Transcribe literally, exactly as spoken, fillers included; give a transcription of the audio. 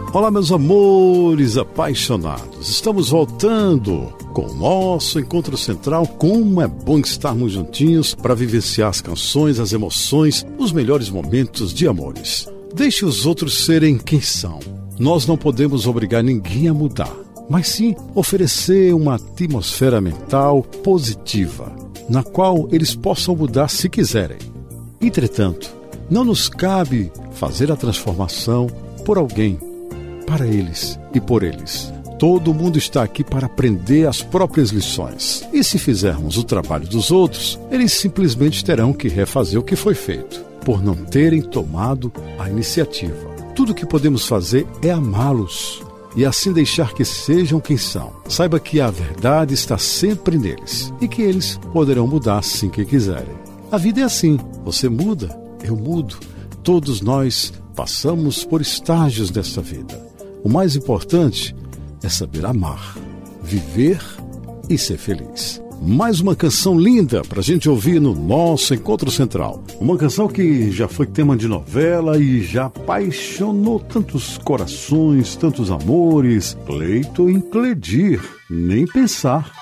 Olá, meus amores apaixonados. Estamos voltando com o nosso Encontro Central. Como é bom estarmos juntinhos para vivenciar as canções, as emoções, os melhores momentos de amores. Deixe os outros serem quem são. Nós não podemos obrigar ninguém a mudar, mas sim oferecer uma atmosfera mental positiva, na qual eles possam mudar se quiserem. Entretanto, não nos cabe fazer a transformação por alguém, para eles e por eles. Todo mundo está aqui para aprender as próprias lições. E se fizermos o trabalho dos outros, eles simplesmente terão que refazer o que foi feito, por não terem tomado a iniciativa. Tudo o que podemos fazer é amá-los e assim deixar que sejam quem são. Saiba que a verdade está sempre neles e que eles poderão mudar assim que quiserem. A vida é assim, você muda, eu mudo. Todos nós passamos por estágios dessa vida. O mais importante é saber amar, viver e ser feliz. Mais uma canção linda para a gente ouvir no nosso Encontro Central. Uma canção que já foi tema de novela e já apaixonou tantos corações, tantos amores. Cleiton e Cledir, nem pensar.